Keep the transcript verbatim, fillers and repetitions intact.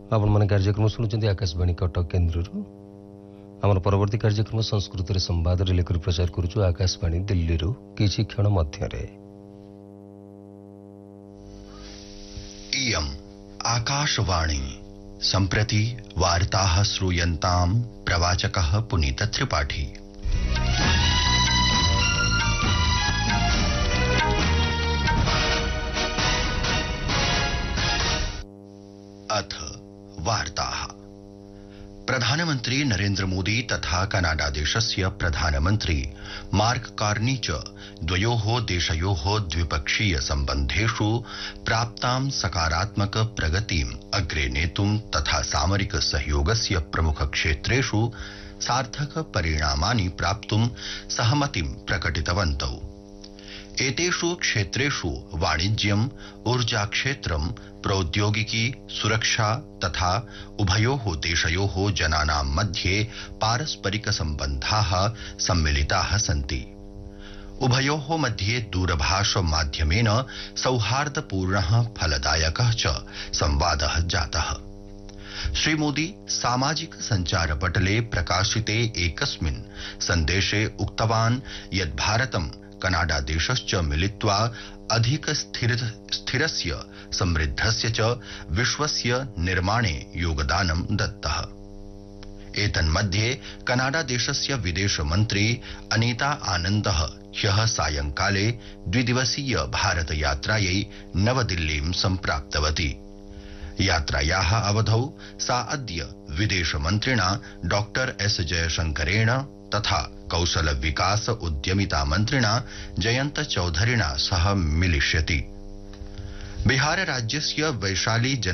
आपण मन कार्यक्रम शुणुचंदी आकाशवाणी कटक केन्द्र आमर परवर्ती कार्यक्रम संस्कृत रे संवाद रे लेकर प्रचार करूछु आकाशवाणी दिल्ली रो किछि क्षण मध्य रे। इयम् आकाशवाणी सम्प्रति वार्ताः श्रूयन्ताम् प्रवाचकः पुनीत त्रिपाठी। अथ वार्ताः। प्रधानमन्त्री नरेन्द्र मोदी तथा कनाडा देशस्य प्रधानमन्त्री मार्क कार्नी च द्वयोः देशयोः द्विपक्षीय सम्बन्धेषु प्राप्तां सकारात्मक प्रगतिम् अग्रे नेतुं तथा सामरिक सहयोगस्य प्रमुख क्षेत्रेषु सार्थक परिणामानि प्राप्तुं सहमतिं प्रकटितवन्तौ। एतेषु क्षेत्रेषु वाणिज्यम्, ऊर्जा क्षेत्रम्, प्रौद्योगिकी, सुरक्षा तथा उभयोः देशयोः जनानां मध्ये पारस्परिक सम्बन्धाः सम्मिलिताः सन्ति। उभयोः मध्ये दूरभाष माध्यमेन सौहार्दपूर्णः फलदायकः च संवादः जातः। श्रीमोदी सामाजिक सञ्चारपटले प्रकाशिते एकस्मिन् सन्देशे उक्तवान् यत् भारतं कनाडा देशश्च मिलित्वा अधिक स्थिर स्थिरस्य समृद्धस्य च विश्वस्य निर्माणे योगदानं दत्तः। एतन्मध्ये कनाडा देशस्य विदेश मन्त्री अनीता आनन्दः ह्यः सायंकाले द्विदिवसीय भारत यात्रायै नवदिल्लीं सम्प्राप्तवती। यात्रायाः अवधौ सा अद्य विदेश मन्त्रिणा डॉक्टर एस जयशंकरेण तथा कौशल विकास उद्यमिता मन्त्रिणा जयंत चौधरिणा सह मिलिष्यति। बिहार राज्यस्य वैशाली